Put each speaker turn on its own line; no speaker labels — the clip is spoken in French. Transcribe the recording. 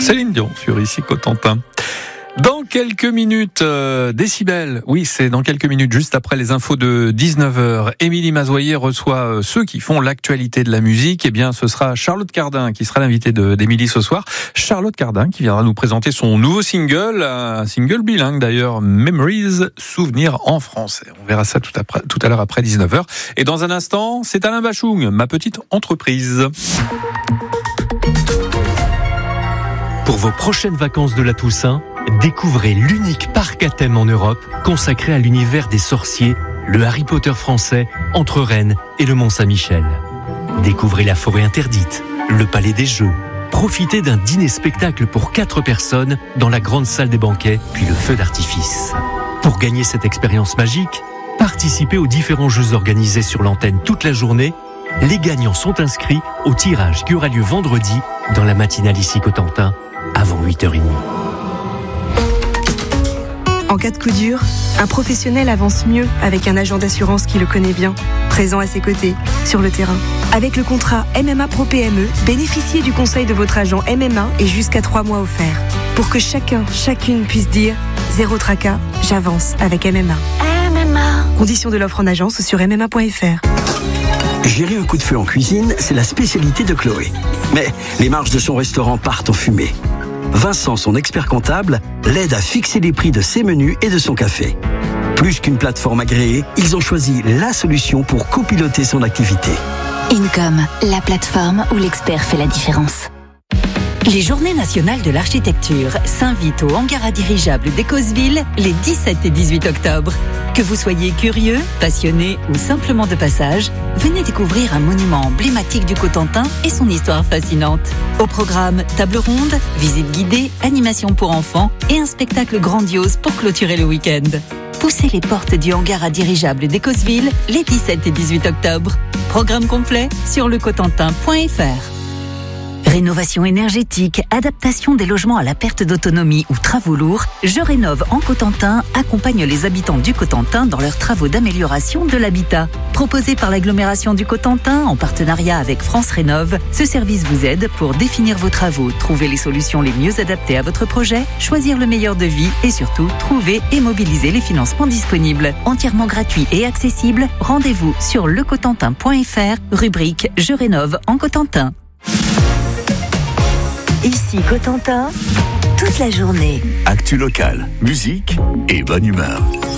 Céline Dion sur Ici Cotentin. Dans quelques minutes, Décibel, oui, c'est dans quelques minutes, juste après les infos de 19h. Émilie Mazoyer reçoit ceux qui font l'actualité de la musique. Eh bien, ce sera Charlotte Cardin qui sera l'invitée d'Émilie ce soir. Charlotte Cardin qui viendra nous présenter son nouveau single, un single bilingue d'ailleurs, Memories, souvenirs en français. On verra ça tout à l'heure après 19h. Et dans un instant, c'est Alain Bachung, ma petite entreprise.
Pour vos prochaines vacances de la Toussaint, découvrez l'unique parc à thème en Europe consacré à l'univers des sorciers, le Harry Potter français, entre Rennes et le Mont-Saint-Michel. Découvrez la forêt interdite, le palais des jeux. Profitez d'un dîner-spectacle pour 4 personnes dans la grande salle des banquets, puis le feu d'artifice. Pour gagner cette expérience magique, participez aux différents jeux organisés sur l'antenne toute la journée. Les gagnants sont inscrits au tirage qui aura lieu vendredi dans la matinale Ici Cotentin, avant 8h30.
En cas de coup dur, un professionnel avance mieux avec un agent d'assurance qui le connaît bien, présent à ses côtés, sur le terrain. Avec le contrat MMA Pro PME, bénéficiez du conseil de votre agent MMA et jusqu'à 3 mois offerts. Pour que chacune puisse dire « Zéro tracas, j'avance avec MMA ». Conditions de l'offre en agence sur mma.fr.
Gérer un coup de feu en cuisine, c'est la spécialité de Chloé. Mais les marges de son restaurant partent en fumée. Vincent, son expert comptable, l'aide à fixer les prix de ses menus et de son café. Plus qu'une plateforme agréée, ils ont choisi la solution pour copiloter son activité.
Income, la plateforme où l'expert fait la différence. Les Journées nationales de l'architecture s'invitent au hangar à dirigeables d'Écosville les 17 et 18 octobre. Que vous soyez curieux, passionné ou simplement de passage, venez découvrir un monument emblématique du Cotentin et son histoire fascinante. Au programme, table ronde, visite guidée, animation pour enfants et un spectacle grandiose pour clôturer le week-end. Poussez les portes du hangar à dirigeables d'Écosville les 17 et 18 octobre. Programme complet sur lecotentin.fr. Rénovation énergétique, adaptation des logements à la perte d'autonomie ou travaux lourds, Je Rénove en Cotentin accompagne les habitants du Cotentin dans leurs travaux d'amélioration de l'habitat. Proposé par l'agglomération du Cotentin en partenariat avec France Rénove, ce service vous aide pour définir vos travaux, trouver les solutions les mieux adaptées à votre projet, choisir le meilleur devis et surtout trouver et mobiliser les financements disponibles. Entièrement gratuit et accessible, rendez-vous sur lecotentin.fr, rubrique Je Rénove en Cotentin.
Ici Cotentin, toute la journée.
Actu locale, musique et bonne humeur.